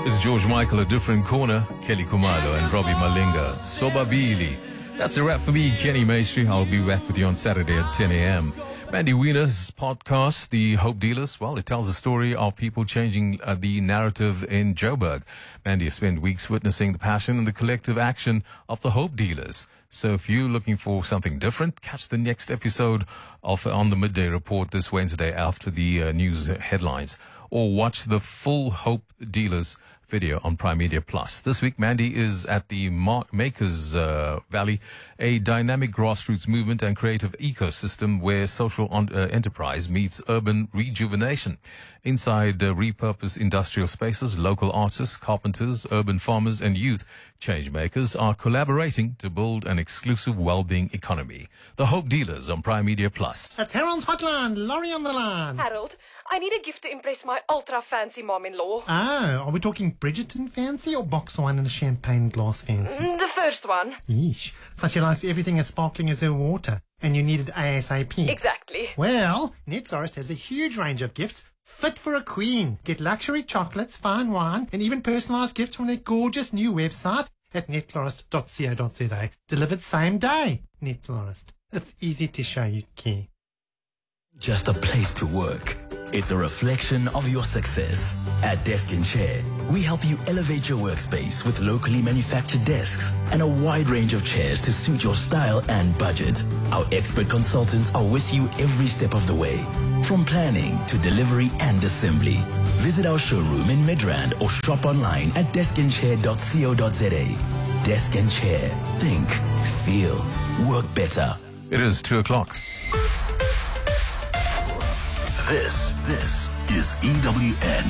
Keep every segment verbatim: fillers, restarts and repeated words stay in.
It's George Michael, A Different Corner, Kelly Kumalo and Robbie Malinga, Sobabili. That's a wrap for me, Kenny Maestri. I'll be back with you on Saturday at ten a.m. Mandy Wiener's podcast, The Hope Dealers, well, it tells the story of people changing uh, the narrative in Joburg. Mandy has spent weeks witnessing the passion and the collective action of the Hope Dealers. So if you're looking for something different, catch the next episode of On the Midday Report this Wednesday after the uh, news headlines, or watch the full Hope Dealers video on Prime Media Plus. This week, Mandy is at the Mar- Makers uh, Valley, a dynamic grassroots movement and creative ecosystem where social on- uh, enterprise meets urban rejuvenation. Inside uh, repurposed industrial spaces, local artists, carpenters, urban farmers and youth change makers are collaborating to build an exclusive well-being economy. The Hope Dealers on Prime Media Plus. It's Harold's Hotline, Laurie on the line. Harold, I need a gift to impress my ultra-fancy mom-in-law. Oh, are we talking Bridgerton fancy or box wine and a champagne glass fancy? Mm, the first one. Yeesh. So she likes everything as sparkling as her water, and you need it ASAP. Exactly. Well, Netflorist has a huge range of gifts fit for a queen. Get luxury chocolates, fine wine, and even personalised gifts from their gorgeous new website at netflorist dot co dot za. Delivered same day. Netflorist. It's easy to show you care. Just a place to work. It's a reflection of your success. At Desk and Chair, we help you elevate your workspace with locally manufactured desks and a wide range of chairs to suit your style and budget. Our expert consultants are with you every step of the way, from planning to delivery and assembly. Visit our showroom in Midrand or shop online at desk and chair dot co dot za. Desk and Chair. Think, feel, work better. It is two o'clock. This, this is E W N.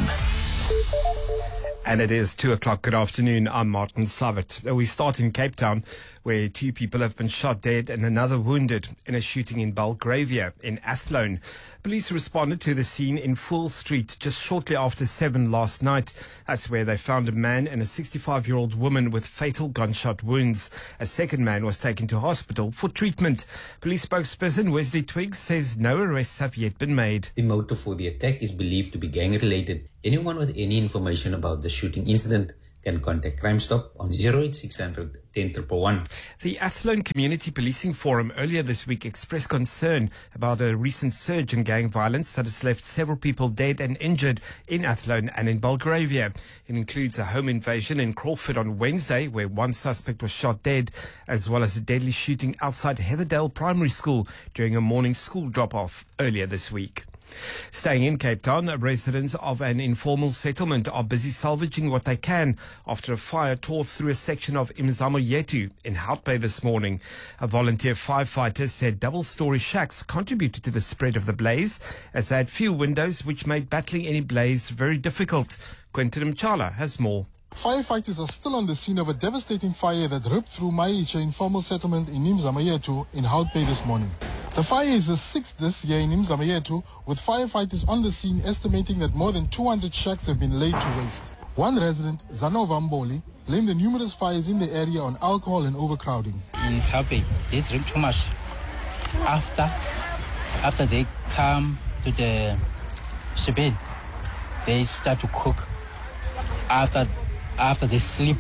And it is two o'clock. Good afternoon. I'm Martin Savert. We start in Cape Town, where two people have been shot dead and another wounded in a shooting in Belgravia in Athlone. Police responded to the scene in Fool Street just shortly after seven last night. That's where they found a man and a sixty-five-year-old woman with fatal gunshot wounds. A second man was taken to hospital for treatment. Police spokesperson Wesley Twiggs says no arrests have yet been made. The motive for the attack is believed to be gang-related. Anyone with any information about the shooting incident can contact Crime Stop on zero eight six hundred ten one one one. The Athlone Community Policing Forum earlier this week expressed concern about a recent surge in gang violence that has left several people dead and injured in Athlone and in Belgravia. It includes a home invasion in Crawford on Wednesday, where one suspect was shot dead, as well as a deadly shooting outside Heatherdale Primary School during a morning school drop-off earlier this week. Staying in Cape Town, residents of an informal settlement are busy salvaging what they can after a fire tore through a section of Imzamo Yetu in Hout Bay this morning. A volunteer firefighter said double-storey shacks contributed to the spread of the blaze, as they had few windows, which made battling any blaze very difficult. Quentin Mchala has more. Firefighters are still on the scene of a devastating fire that ripped through Maiche informal settlement in Imzamo Yetu in Hout Bay this morning. The fire is the sixth this year in Imzamo Yetu, with firefighters on the scene estimating that more than two hundred shacks have been laid to waste. One resident, Zano Vamboli, blamed the numerous fires in the area on alcohol and overcrowding. In Hout Bay, they drink too much. After, after they come to the shebeen, they start to cook. After, after they sleep,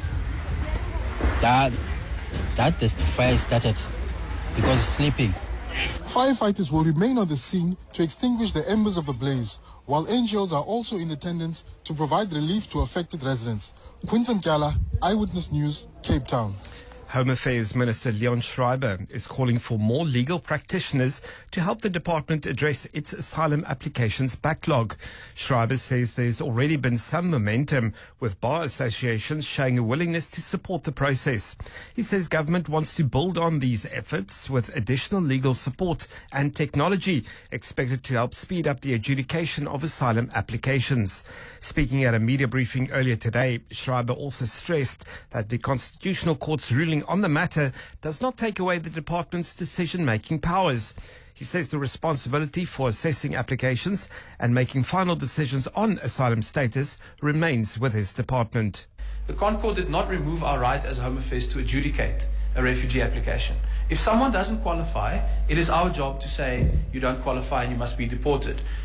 that that the fire started because of sleeping. Firefighters will remain on the scene to extinguish the embers of the blaze, while N G Os are also in attendance to provide relief to affected residents. Quinton Kyala, Eyewitness News, Cape Town. Home Affairs Minister Leon Schreiber is calling for more legal practitioners to help the department address its asylum applications backlog. Schreiber says there's already been some momentum, with bar associations showing a willingness to support the process. He says government wants to build on these efforts with additional legal support and technology expected to help speed up the adjudication of asylum applications. Speaking at a media briefing earlier today, Schreiber also stressed that the Constitutional Court's ruling on the matter does not take away the department's decision-making powers. He says the responsibility for assessing applications and making final decisions on asylum status remains with his department. The ConCourt did not remove our right as Home Affairs to adjudicate a refugee application. If someone doesn't qualify, it is our job to say you don't qualify and you must be deported.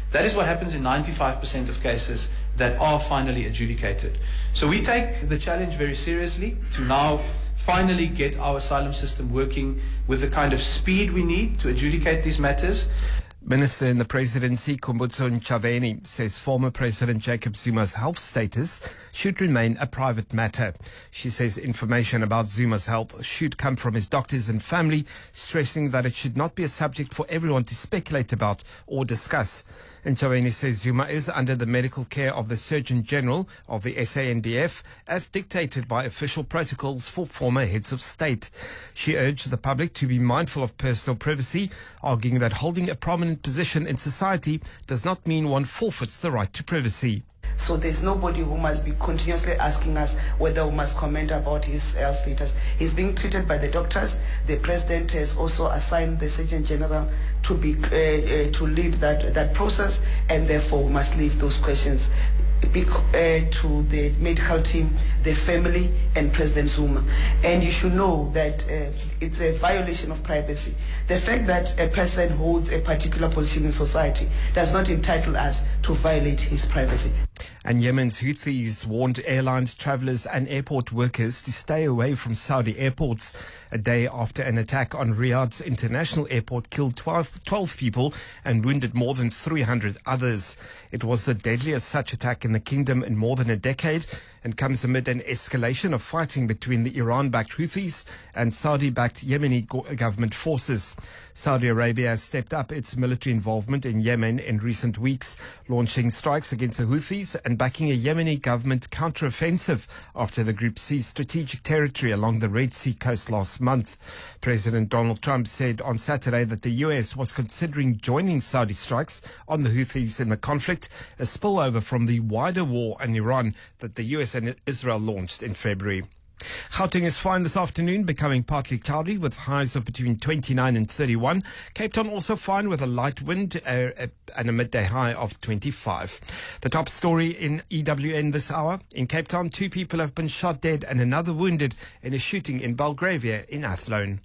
That is what happens in ninety-five percent of cases that are finally adjudicated. So we take the challenge very seriously to now finally get our asylum system working with the kind of speed we need to adjudicate these matters. Minister in the Presidency, Khumbudzo Ntshavheni, says former President Jacob Zuma's health status should remain a private matter. She says information about Zuma's health should come from his doctors and family, stressing that it should not be a subject for everyone to speculate about or discuss. Ntshavheni says Zuma is under the medical care of the Surgeon General of the S A N D F, as dictated by official protocols for former heads of state. She urged the public to be mindful of personal privacy, arguing that holding a prominent position in society does not mean one forfeits the right to privacy. So there's nobody who must be continuously asking us whether we must comment about his health status. He's being treated by the doctors. The president has also assigned the Surgeon General to be uh, uh, to lead that that process, and therefore we must leave those questions be, uh, to the medical team, the family, and President Zuma. And you should know that uh, it's a violation of privacy. The fact that a person holds a particular position in society does not entitle us to violate his privacy. And Yemen's Houthis warned airlines, travelers and airport workers to stay away from Saudi airports a day after an attack on Riyadh's international airport killed twelve, twelve people and wounded more than three hundred others. It was the deadliest such attack in the kingdom in more than a decade and comes amid an escalation of fighting between the Iran-backed Houthis and Saudi-backed Yemeni go- government forces. Saudi Arabia has stepped up its military involvement in Yemen in recent weeks, launching strikes against the Houthis and backing a Yemeni government counteroffensive after the group seized strategic territory along the Red Sea coast last month. President Donald Trump said on Saturday that the U S was considering joining Saudi strikes on the Houthis in the conflict, a spillover from the wider war in Iran that the U S and Israel launched in February. Gauteng is fine this afternoon, becoming partly cloudy with highs of between twenty-nine and thirty-one. Cape Town also fine with a light wind uh, and a midday high of twenty-five. The top story in E W N this hour. In Cape Town, two people have been shot dead and another wounded in a shooting in Belgravia in Athlone.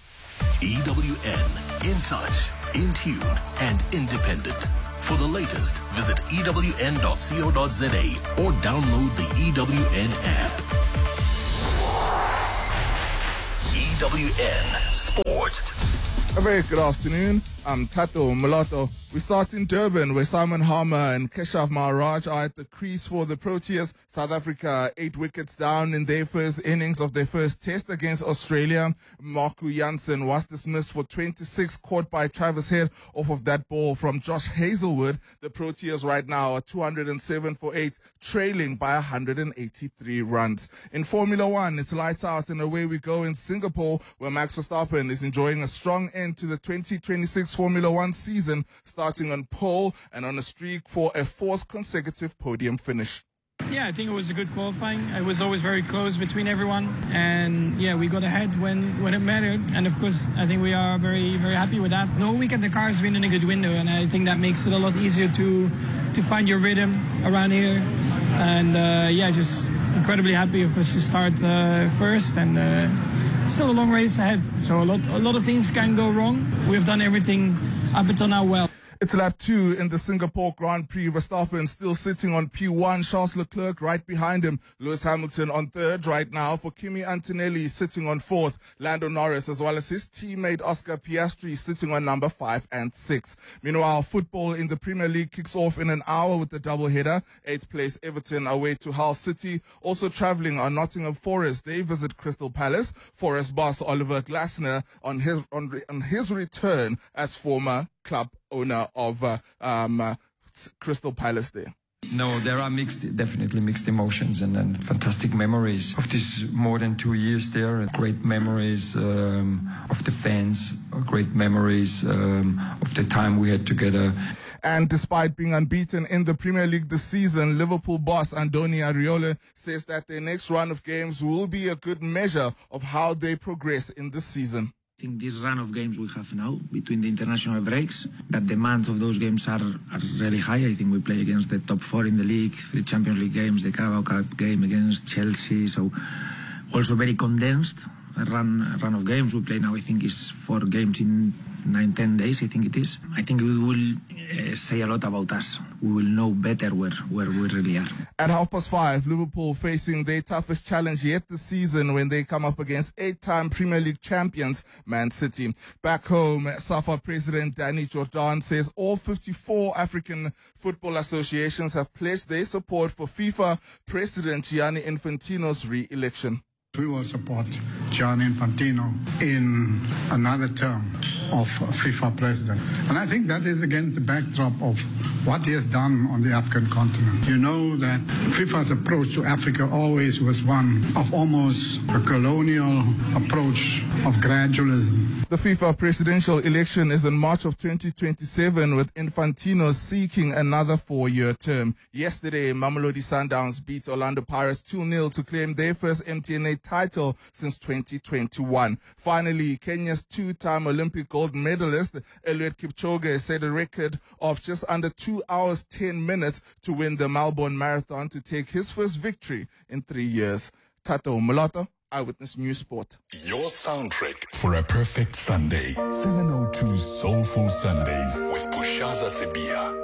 E W N, in touch, in tune and independent. For the latest, visit E W N dot co dot za or download the E W N app. E W N Sport. A very good afternoon. I'm Tato Mulatto. We start in Durban, where Simon Harmer and Keshav Maharaj are at the crease for the Proteas. South Africa, eight wickets down in their first innings of their first test against Australia. Marco Jansen was dismissed for twenty-six, caught by Travis Head off of that ball from Josh Hazelwood. The Proteas right now are two hundred seven for eight, trailing by one hundred eighty-three runs. In Formula One, it's lights out and away we go in Singapore, where Max Verstappen is enjoying a strong end to the twenty twenty-six Formula One season, starting on pole and on a streak for a fourth consecutive podium finish. Yeah, I think it was a good qualifying. It was always very close between everyone, and yeah, we got ahead when, when it mattered, and of course I think we are very very happy with that. The whole weekend the car has been in a good window, and I think that makes it a lot easier to to find your rhythm around here, and uh, yeah, just incredibly happy of course to start uh, first, and uh, still a long race ahead, so a lot a lot of things can go wrong. We've done everything up until now well. It's lap two in the Singapore Grand Prix. Verstappen still sitting on P one. Charles Leclerc right behind him. Lewis Hamilton on third right now. For Kimi Antonelli sitting on fourth. Lando Norris as well as his teammate Oscar Piastri sitting on number five and six. Meanwhile, football in the Premier League kicks off in an hour with the doubleheader. Eighth place Everton away to Hull City. Also travelling are Nottingham Forest. They visit Crystal Palace. Forest boss Oliver Glasner on his on, on his return as former club owner of uh, um, uh, Crystal Palace there. No, there are mixed, definitely mixed emotions and, and fantastic memories of this more than two years there. Great memories um, of the fans, great memories um, of the time we had together. And despite being unbeaten in the Premier League this season, Liverpool boss Andoni Iraola says that their next run of games will be a good measure of how they progress in this season. I think this run of games we have now between the international breaks, that demands of those games are, are really high. I think we play against the top four in the league, three Champions League games, the Carabao Cup game against Chelsea, so also very condensed. run run of games. We play now, I think, is four games in nine, ten days, I think it is. I think it will uh, say a lot about us. We will know better where, where we really are. At half past five, Liverpool facing their toughest challenge yet this season when they come up against eight-time Premier League champions Man City. Back home, SAFA President Danny Jordan says all fifty-four African football associations have pledged their support for FIFA President Gianni Infantino's re-election. We will support Gianni Infantino in another term of FIFA president. And I think that is against the backdrop of what he has done on the African continent. You know that FIFA's approach to Africa always was one of almost a colonial approach of gradualism. The FIFA presidential election is in March of twenty twenty-seven, with Infantino seeking another four-year term. Yesterday, Mamelodi Sundowns beat Orlando Pirates two nil to claim their first M T N A title since twenty twenty-one. Finally, Kenya's two-time Olympic gold medalist Eliud Kipchoge set a record of just under two hours ten minutes to win the Melbourne Marathon to take his first victory in three years. Tato Moloto, Eyewitness News Sport. Your soundtrack for a perfect Sunday. seven oh two Soulful Sundays with Pushaza Sibia.